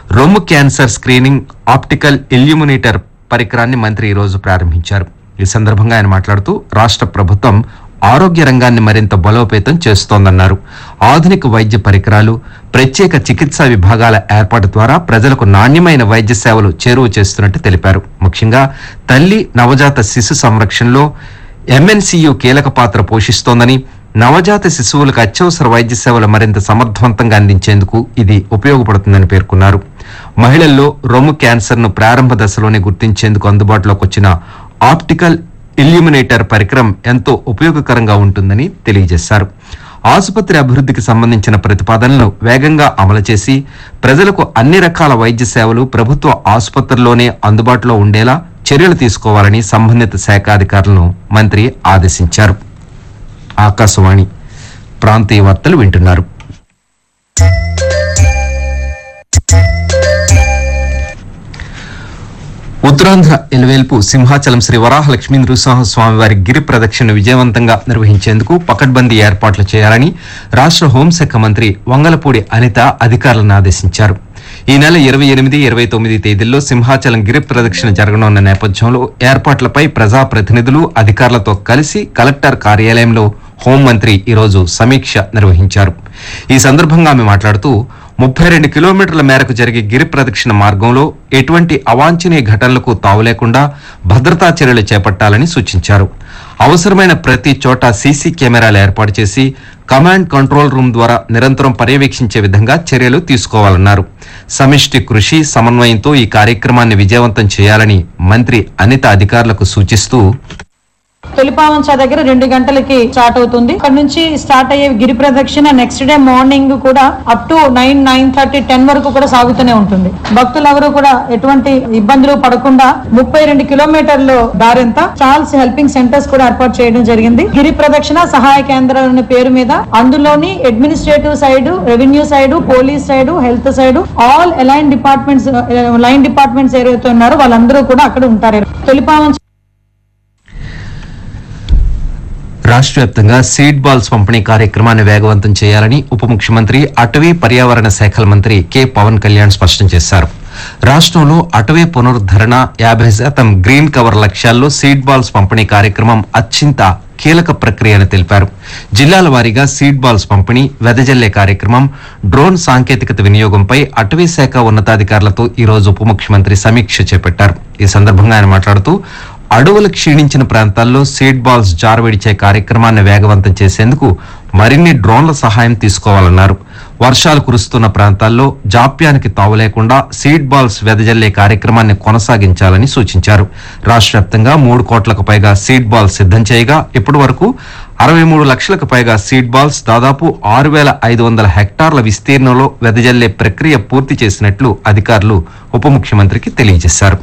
రొమ్ము cancer screening optical illuminator పరికరాన్ని మంత్రి ఈ రోజు ప్రారంభించారు. ఈ సందర్భంగా ఆయన మాట్లాడుతూ రాష్ట్ర ప్రభుత్వం ఆరోగ్య రంగాన్ని మరింత బలోపేతం చేస్తోందన్నారు. ఆధునిక వైద్య పరికరాలు, ప్రత్యేక చికిత్సా విభాగాల ఏర్పాటు ద్వారా ప్రజలకు నాణ్యమైన వైద్య సేవలు చేరువ చేస్తున్నట్టు తెలిపారు. ముఖ్యంగా తల్లి నవజాత శిశు సంరక్షణలో MNCU కీలక పాత్ర పోషిస్తోందని, నవజాత శిశువులకు అత్యవసర వైద్య సేవలు మరింత సమర్థవంతంగా అందించేందుకు ఇది ఉపయోగపడుతుందని పేర్కొన్నారు. మహిళల్లో రొమ్ము క్యాన్సర్ ను ప్రారంభ దశలోనే గుర్తించేందుకు అందుబాటులోకి వచ్చిన ఆప్టికల్ ఇల్యూమినేటర్ పరికరం ఎంతో ఉపయోగకరంగా ఉంటుందని తెలియజేశారు. ఆసుపత్రి అభివృద్ధికి సంబంధించిన ప్రతిపాదనలను వేగంగా అమలు చేసి ప్రజలకు అన్ని రకాల వైద్య సేవలు ప్రభుత్వ ఆసుపత్రుల్లోనే అందుబాటులో ఉండేలా చర్యలు తీసుకోవాలని సంబంధిత శాఖ అధికారులను మంత్రి ఆదేశించారు. ఆకాశవాణి ప్రాంతీయ వార్తలు వింటున్నారు. ఉత్తరాంధ్ర ఎలువేల్పు సింహాచలం శ్రీ వరాహలక్ష్మీ నృసింహస్వామి వారి గిరి ప్రదక్షిణ విజయవంతంగా నిర్వహించేందుకు పకడ్బందీ ఏర్పాట్లు చేయాలని రాష్ట్ర హోంశాఖ మంత్రి వంగలపూడి అనిత అధికారులను ఆదేశించారు. ఈ నెల 28, 29 తేదీల్లో సింహాచలం గిరి ప్రదక్షిణ జరగనున్న నేపథ్యంలో ఏర్పాట్లపై ప్రజాప్రతినిధులు అధికారులతో కలిసి కలెక్టర్ కార్యాలయంలో హోంమంత్రి ఈరోజు సమీక్ష నిర్వహించారు. ఈ సందర్భంగా ఆమె మాట్లాడుతూ 32 కిలోమీటర్ల మేరకు జరిగే గిరి ప్రదక్షిణ మార్గంలో ఎటువంటి అవాంఛనీయ ఘటనలకు తావు లేకుండా భద్రతా చర్యలు చేపట్టాలని సూచించారు. అవసరమైన ప్రతి చోట సీసీ కెమెరాలు ఏర్పాటు చేసి కమాండ్ కంట్రోల్ రూమ్ ద్వారా నిరంతరం పర్యవేక్షించే విధంగా చర్యలు తీసుకోవాలన్నారు. సమిష్టి కృషి సమన్వయంతో ఈ కార్యక్రమాన్ని విజయవంతం చేయాలని మంత్రి అనిత అధికారులకు సూచిస్తూ, తొలిపావంచ దగ్గర 2 గంటలకి స్టార్ట్ అవుతుంది. అక్కడ నుంచి స్టార్ట్ అయ్యే గిరి ప్రదక్షిణ నెక్స్ట్ డే మార్నింగ్ కూడా అప్ టు 9, 9:30, 10 వరకు కూడా సాగుతూనే ఉంటుంది. భక్తులు ఎవరు కూడా ఎటువంటి ఇబ్బందులు పడకుండా 32 కిలోమీటర్లు దారంతా చార్ల్స్ హెల్పింగ్ సెంటర్స్ కూడా ఏర్పాటు చేయడం జరిగింది. గిరి ప్రదక్షిణ సహాయ కేంద్రాలు అనే పేరు మీద అందులోని administrative side, revenue side, police side, health side, all line departments ఏవైతే ఉన్నారో వాళ్ళందరూ కూడా అక్కడ ఉంటారు. తొలిపావంచ రాష్ట్ర వ్యాప్తంగా సీడ్ బాల్స్ పంపిణీ కార్యక్రమాన్ని వేగవంతం చేయాలని ఉప ముఖ్యమంత్రి అటవీ పర్యావరణ శాఖల మంత్రి కె పవన్ కళ్యాణ్ స్పష్టం చేశారు. రాష్ట్రంలో అటవీ పునరుద్ధరణ 50% గ్రీన్ కవర్ లక్ష్యాల్లో సీడ్ బాల్స్ పంపిణీ కార్యక్రమం అత్యంత కీలక ప్రక్రియ అని తెలిపారు. జిల్లాల వారీగా సీడ్ బాల్స్ పంపిణీ, వెదజల్లే కార్యక్రమం, డ్రోన్ సాంకేతికత వినియోగంపై అటవీ శాఖ ఉన్నతాధికారులతో ఈ రోజు ఉప ముఖ్యమంత్రి సమీక్ష చేపట్టారు. ఈ సందర్భంగా ఆయన మాట్లాడుతూ అడవులు క్షీణించిన ప్రాంతాల్లో సీడ్ బాల్స్ జారవిడిచే కార్యక్రమాన్ని వేగవంతం చేసేందుకు మరిన్ని డ్రోన్ల సహాయం తీసుకోవాలన్నారు. వర్షాలు కురుస్తున్న ప్రాంతాల్లో జాప్యానికి తావు లేకుండా సీడ్ బాల్స్ వెదజల్లే కార్యక్రమాన్ని కొనసాగించాలని సూచించారు. రాష్ట్ర వ్యాప్తంగా 3 కోట్లకు పైగా సీడ్ బాల్స్ సిద్ధం చేయగా ఇప్పటి వరకు 63 లక్షలకు పైగా సీడ్ బాల్స్, దాదాపు 6,500 హెక్టార్ల విస్తీర్ణంలో వెదజల్లే ప్రక్రియ పూర్తి చేసినట్లు అధికారులు ఉప ముఖ్యమంత్రికి తెలియజేశారు.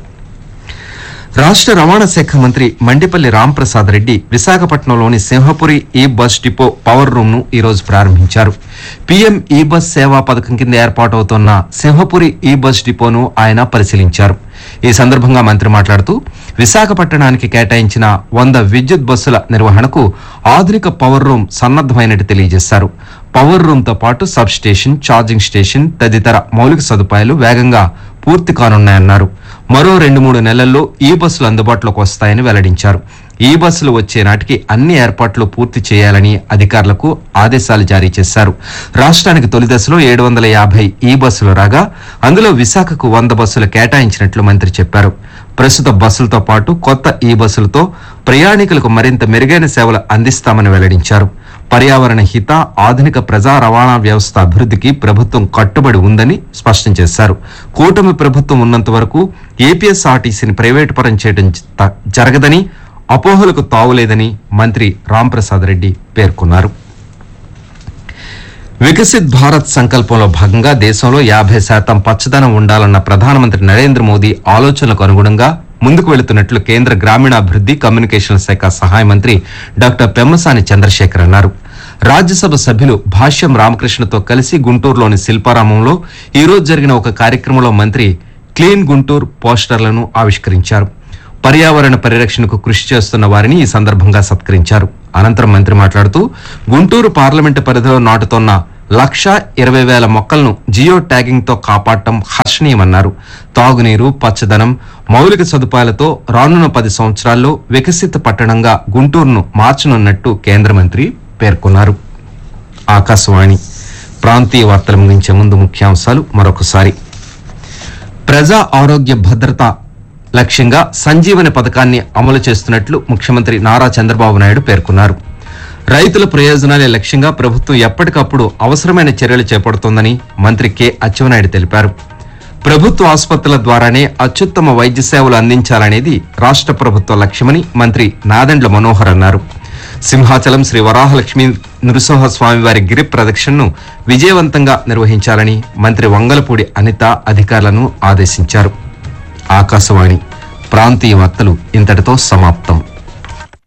రాష్ట్ర రవాణా శాఖ మంత్రి మండిపల్లి రాంప్రసాద్ రెడ్డి విశాఖపట్నంలోని సింహపురి ఈ బస్ డిపో పవర్ రూమ్ ను ఈ రోజు ప్రారంభించారు. పీఎం ఈ బస్ సేవా పథకం కింద ఏర్పాటవుతున్న సింహపురి ఈ బస్ డిపోను ఆయన పరిశీలించారు. ఈ సందర్భంగా మంత్రి మాట్లాడుతూ విశాఖపట్టణానికి కేటాయించిన 100 విద్యుత్ బస్సుల నిర్వహణకు ఆధునిక పవర్ రూమ్ సన్నద్దమైనట్టు తెలియజేశారు. పవర్ రూమ్ తో పాటు సబ్ స్టేషన్, ఛార్జింగ్ స్టేషన్ తదితర మౌలిక సదుపాయాలు వేగంగా పూర్తి కానున్నాయన్నారు. మరో 2-3 నెలల్లో ఈ బస్సులు అందుబాటులోకి వస్తాయని వెల్లడించారు. ఈ బస్సులు వచ్చే నాటికి అన్ని ఏర్పాట్లు పూర్తి చేయాలని అధికారులకు ఆదేశాలు జారీ చేశారు. రాష్ట్రానికి తొలి దశలో 750 ఈ బస్సులు రాగా అందులో విశాఖకు 100 బస్సులు కేటాయించినట్లు మంత్రి చెప్పారు. ప్రస్తుత బస్సులతో పాటు కొత్త ఈ బస్సులతో ప్రయాణికులకు మరింత మెరుగైన సేవలు అందిస్తామని వెల్లడించారు. పర్యావరణ హిత ఆధునిక ప్రజా రవాణా వ్యవస్థ అభివృద్ధికి ప్రభుత్వం కట్టుబడి ఉందని స్పష్టం చేశారు. కూటమి ప్రభుత్వం ఉన్నంత వరకు ఏపీఎస్ఆర్టీసీని ప్రైవేటు పరం చేయడం జరగదని, అపోహలకు తావులేదని మంత్రి రాంప్రసాద్ రెడ్డి పేర్కొన్నారు. వికసిత్ భారత్ సంకల్పంలో భాగంగా దేశంలో 50% పచ్చదనం ఉండాలన్న ప్రధానమంత్రి నరేంద్ర మోదీ ఆలోచనలకు అనుగుణంగా ముందుకు వెళుతున్నట్లు కేంద్ర గ్రామీణాభివృద్ది కమ్యూనికేషన్ శాఖ సహాయ మంత్రి డాక్టర్ పెమ్మసాని చంద్రశేఖర్ అన్నారు. రాజ్యసభ సభ్యులు భాష్యం రామకృష్ణతో కలిసి గుంటూరులోని శిల్పారామంలో ఈ రోజు జరిగిన ఒక కార్యక్రమంలో మంత్రి క్లీన్ గుంటూరు పోస్టర్లను ఆవిష్కరించారు. పర్యావరణ పరిరక్షణకు కృషి చేస్తున్న వారిని ఈ సందర్భంగా సత్కరించారు. అనంతరం మంత్రి మాట్లాడుతూ గుంటూరు పార్లమెంటు పరిధిలో నాటుతోన్న 1,20,000 మొక్కలను జియో ట్యాగింగ్ తో కాపాడటం హర్షణీయమన్నారు. తాగునీరు, పచ్చదనం, మౌలిక సదుపాయాలతో రానున్న 10 సంవత్సరాల్లో వికసిత పట్టణంగా గుంటూరును మార్చనున్నట్టు కేంద్ర మంత్రి పేర్కొన్నారు. ఆకాశవాణి ప్రాంతీయ వార్తలు ముగించే ముందు ముఖ్యాంశాలు మరొకసారి. ప్రజా ఆరోగ్య భద్రత లక్ష్యంగా సంజీవని పథకాన్ని అమలు చేస్తున్నట్లు ముఖ్యమంత్రి నారా చంద్రబాబు నాయుడు పేర్కొన్నారు. రైతుల ప్రయోజనాలే లక్ష్యంగా ప్రభుత్వం ఎప్పటికప్పుడు అవసరమైన చర్యలు చేపడుతోందని మంత్రి కె అచ్చెన్నాయుడు తెలిపారు. ప్రభుత్వ ఆసుపత్రుల ద్వారానే అత్యుత్తమ వైద్య సేవలు అందించాలనేది రాష్ట్ర ప్రభుత్వ లక్ష్యమని మంత్రి నాదెండ్ల మనోహర్ అన్నారు. సింహాచలం శ్రీ వరాహలక్ష్మి నృసింహస్వామి వారి గిరి ప్రదక్షిణను విజయవంతంగా నిర్వహించాలని మంత్రి వంగలపూడి అనిత అధికారులను ఆదేశించారు. ఆకాశవాణి ప్రాంతీయ వార్తలు ఇంతటితో సమాప్తం.